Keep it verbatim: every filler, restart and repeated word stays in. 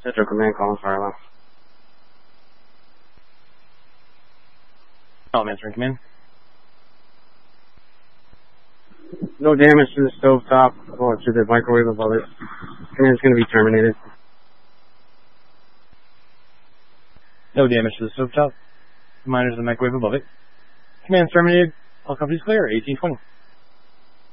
Central Command calling fire alarm. Oh, I'm answering command. No damage to the stovetop or to the microwave above it. Command's going to be terminated. No damage to the stovetop. Minor to the microwave above it. Command terminated. All companies clear. eighteen twenty.